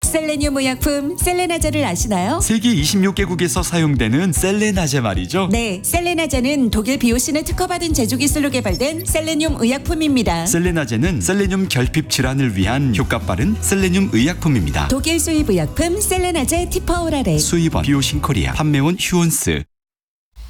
셀레늄 의약품 셀레나제를 아시나요? 세계 26개국에서 사용되는 셀레나제 말이죠. 네, 셀레나제는 독일 비오신을 특허받은 제조 기술로 개발된 셀레늄 의약품입니다. 셀레나제는 셀레늄 결핍 질환을 위한 효과 빠른 셀레늄 의약품입니다. 독일 수입 의약품 셀레나제 티퍼오라레. 수입원 비오신 코리아, 판매원 휴온스.